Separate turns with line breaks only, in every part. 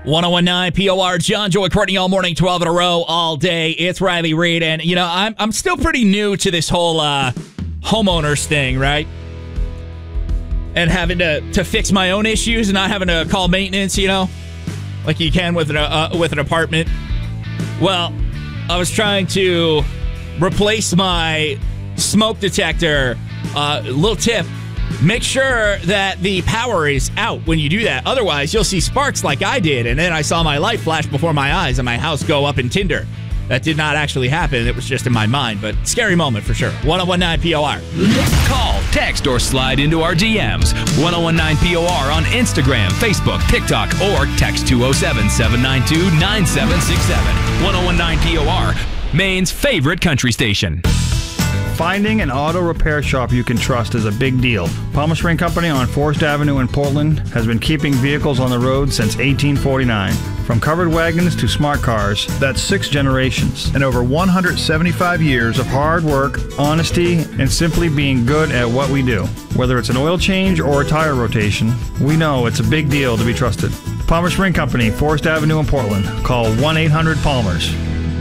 1019 POR, John, Joy, Courtney, all morning, 12 in a row, all day. It's Riley Reid, and I'm still pretty new to this whole homeowners thing, right? And having to fix my own issues and not having to call maintenance, like you can with an apartment. Well, I was trying to replace my smoke detector. Little tip. Make sure that the power is out when you do that. Otherwise, you'll see sparks like I did. And then I saw my light flash before my eyes and my house go up in tinder. That did not actually happen. It was just in my mind. But scary moment for sure. 1019 POR.
Call, text, or slide into our DMs. 1019 POR on Instagram, Facebook, TikTok, or text 207-792-9767. 1019 POR, Maine's favorite country station.
Finding an auto repair shop you can trust is a big deal. Palmer Spring Company on Forest Avenue in Portland has been keeping vehicles on the road since 1849. From covered wagons to smart cars, that's 6 generations. And over 175 years of hard work, honesty, and simply being good at what we do. Whether it's an oil change or a tire rotation, we know it's a big deal to be trusted. Palmer Spring Company, Forest Avenue in Portland. Call 1-800-PALMERS.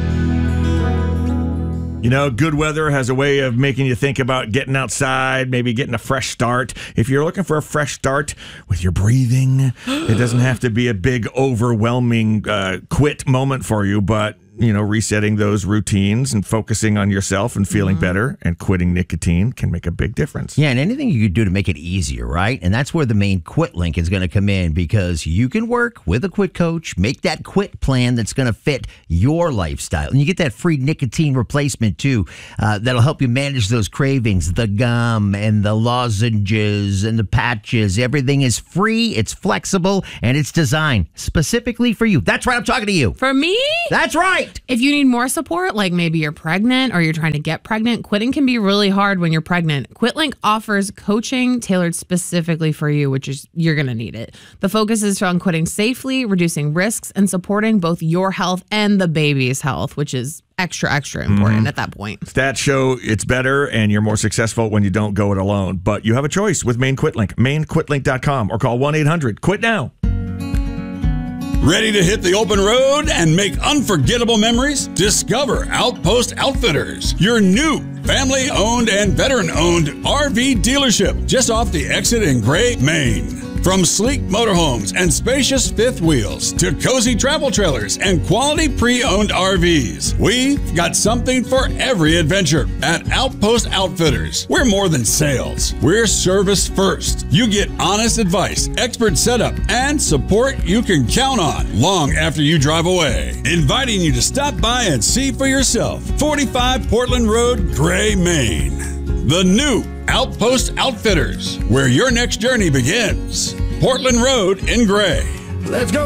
Good weather has a way of making you think about getting outside, maybe getting a fresh start. If you're looking for a fresh start with your breathing, it doesn't have to be a big, overwhelming quit moment for you, but resetting those routines and focusing on yourself and feeling better and quitting nicotine can make a big difference.
Yeah, and anything you could do to make it easier, right? And that's where the main Quit link is going to come in, because you can work with a quit coach, make that quit plan that's going to fit your lifestyle. And you get that free nicotine replacement too. That'll help you manage those cravings, the gum and the lozenges and the patches. Everything is free, it's flexible, and it's designed specifically for you. That's right, I'm talking to you.
For me?
That's right.
If you need more support, like maybe you're pregnant or you're trying to get pregnant, quitting can be really hard when you're pregnant. QuitLink offers coaching tailored specifically for you, which is you're going to need it. The focus is on quitting safely, reducing risks, and supporting both your health and the baby's health, which is extra important at that point.
Stats show it's better and you're more successful when you don't go it alone. But you have a choice with Maine QuitLink. MaineQuitLink.com or call 1-800-QUIT-NOW.
Ready to hit the open road and make unforgettable memories? Discover Outpost Outfitters, your new family-owned and veteran-owned RV dealership just off the exit in Gray, Maine. From sleek motorhomes and spacious fifth wheels to cozy travel trailers and quality pre-owned RVs, we've got something for every adventure at Outpost Outfitters. We're more than sales. We're service first. You get honest advice, expert setup, and support you can count on long after you drive away. Inviting you to stop by and see for yourself. 45 Portland Road, Gray, Maine. The new Outpost Outfitters, where your next journey begins. Portland Road in Gray.
Let's go.